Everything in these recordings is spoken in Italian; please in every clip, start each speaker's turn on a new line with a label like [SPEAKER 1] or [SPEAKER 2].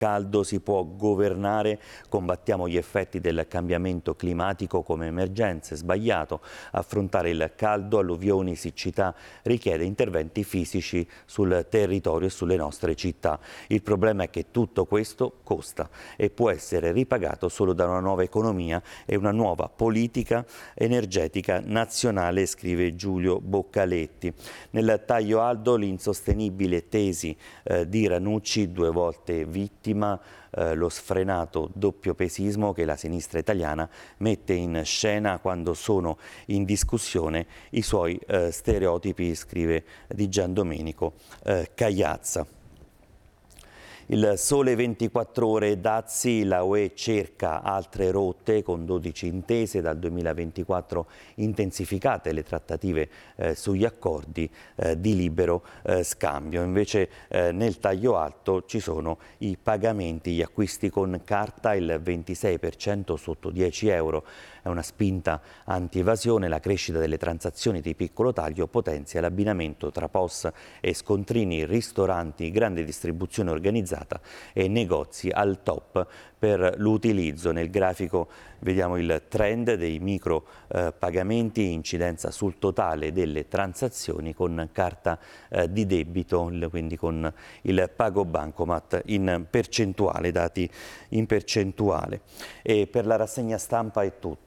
[SPEAKER 1] caldo si può governare, combattiamo gli effetti del cambiamento climatico come emergenze, sbagliato. Affrontare il caldo, alluvioni, siccità richiede interventi fisici sul territorio e sulle nostre città. Il problema è che tutto questo costa e può essere ripagato solo da una nuova economia e una nuova politica energetica nazionale, scrive Giulio Boccaletti. Nel taglio alto l'insostenibile tesi di Ranucci, 2 volte vittima, lo sfrenato doppiopesismo che la sinistra italiana mette in scena quando sono in discussione i suoi stereotipi, scrive Di Giandomenico Cagliazza. Il Sole 24 Ore dazi, la UE cerca altre rotte con 12 intese dal 2024 intensificate le trattative sugli accordi di libero scambio. Invece nel taglio alto ci sono i pagamenti, gli acquisti con carta, il 26% sotto 10 euro. È una spinta anti-evasione, la crescita delle transazioni di piccolo taglio potenzia l'abbinamento tra POS e scontrini, ristoranti, grande distribuzione organizzata e negozi al top per l'utilizzo. Nel grafico vediamo il trend dei micro pagamenti, incidenza sul totale delle transazioni con carta di debito, quindi con il pago bancomat in percentuale, dati in percentuale. E per la rassegna stampa è tutto.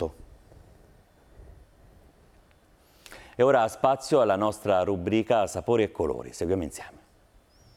[SPEAKER 1] E ora spazio alla nostra rubrica Sapori e Colori. Seguiamo insieme.